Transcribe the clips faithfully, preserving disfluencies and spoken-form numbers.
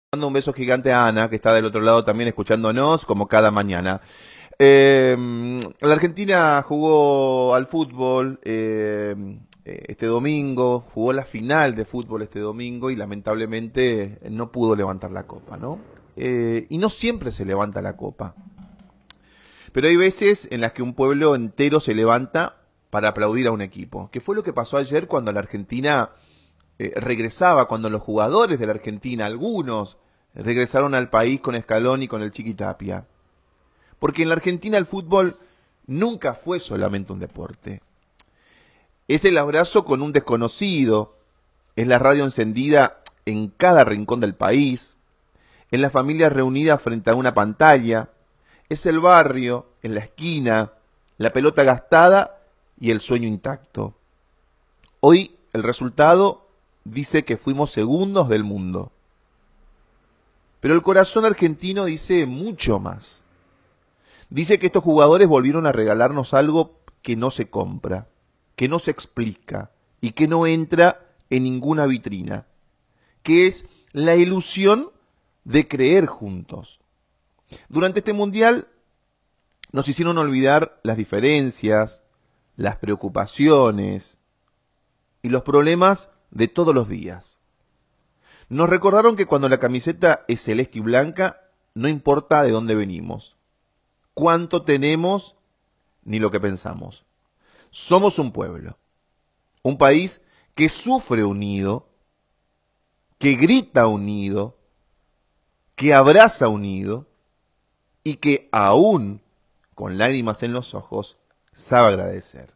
Mando un beso gigante a Ana, que está del otro lado también escuchándonos, como cada mañana. Eh, la Argentina jugó al fútbol eh, este domingo, jugó la final de fútbol este domingo y lamentablemente no pudo levantar la copa, ¿no? Eh, y no siempre se levanta la copa. Pero hay veces en las que un pueblo entero se levanta para aplaudir a un equipo, que fue lo que pasó ayer cuando la Argentina eh, regresaba, cuando los jugadores de la Argentina, algunos, regresaron al país con Scaloni y con el Chiqui Tapia. Porque en la Argentina el fútbol nunca fue solamente un deporte. Es el abrazo con un desconocido, es la radio encendida en cada rincón del país, es la familia reunida frente a una pantalla, es el barrio, en la esquina, la pelota gastada y el sueño intacto. Hoy el resultado dice que fuimos segundos del mundo. Pero el corazón argentino dice mucho más. Dice que estos jugadores volvieron a regalarnos algo que no se compra, que no se explica y que no entra en ninguna vitrina, que es la ilusión de creer juntos. Durante este mundial nos hicieron olvidar las diferencias, las preocupaciones y los problemas de todos los días. Nos recordaron que cuando la camiseta es celeste y blanca, no importa de dónde venimos, cuánto tenemos, ni lo que pensamos. Somos un pueblo, un país que sufre unido, que grita unido, que abraza unido y que aún con lágrimas en los ojos sabe agradecer.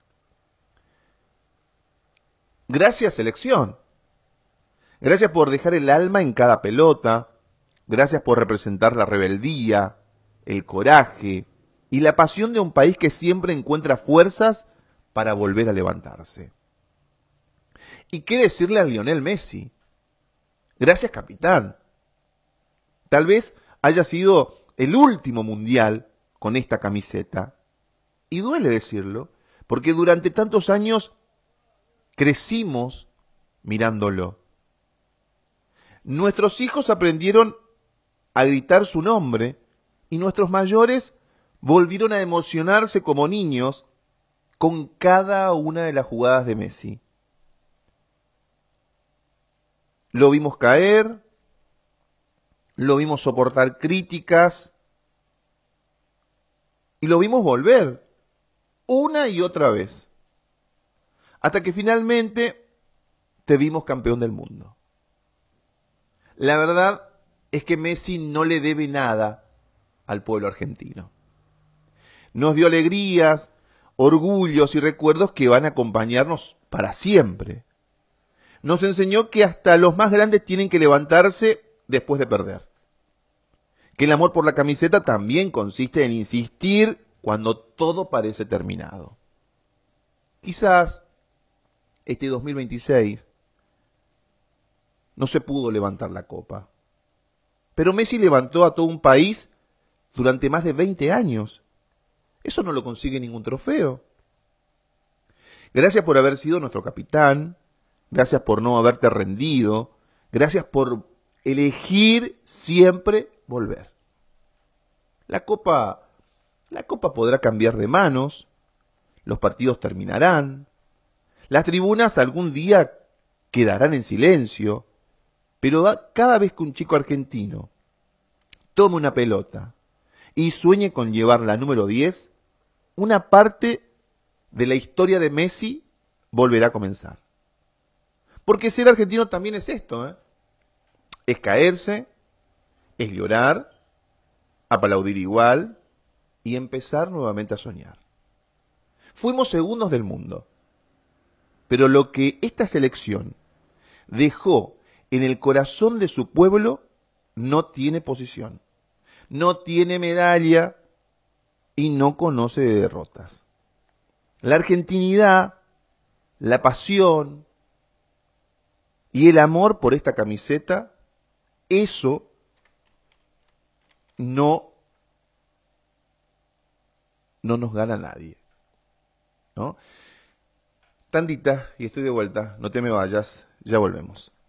Gracias, selección. Gracias por dejar el alma en cada pelota. Gracias por representar la rebeldía, el coraje y la pasión de un país que siempre encuentra fuerzas para volver a levantarse. ¿Y qué decirle a Lionel Messi? Gracias, capitán. Tal vez haya sido el último mundial con esta camiseta. Y duele decirlo, porque durante tantos años crecimos mirándolo. Nuestros hijos aprendieron a gritar su nombre y nuestros mayores volvieron a emocionarse como niños con cada una de las jugadas de Messi. Lo vimos caer, lo vimos soportar críticas y lo vimos volver una y otra vez, hasta que finalmente te vimos campeón del mundo. La verdad es que Messi no le debe nada al pueblo argentino. Nos dio alegrías, orgullos y recuerdos que van a acompañarnos para siempre. Nos enseñó que hasta los más grandes tienen que levantarse después de perder. Que el amor por la camiseta también consiste en insistir cuando todo parece terminado. Quizás este dos mil veintiséis no se pudo levantar la copa. Pero Messi levantó a todo un país durante más de veinte años. Eso no lo consigue ningún trofeo. Gracias por haber sido nuestro capitán. Gracias por no haberte rendido. Gracias por elegir siempre volver. La copa, la copa podrá cambiar de manos. Los partidos terminarán. Las tribunas algún día quedarán en silencio. Pero cada vez que un chico argentino tome una pelota y sueñe con llevar la número diez, una parte de la historia de Messi volverá a comenzar. Porque ser argentino también es esto, ¿eh? Es caerse, es llorar, aplaudir igual y empezar nuevamente a soñar. Fuimos segundos del mundo, pero lo que esta selección dejó en el corazón de su pueblo no tiene posición, no tiene medalla y no conoce de derrotas. La argentinidad, la pasión y el amor por esta camiseta, eso no, no nos gana a nadie, ¿no? Tandita, y estoy de vuelta, no te me vayas, ya volvemos.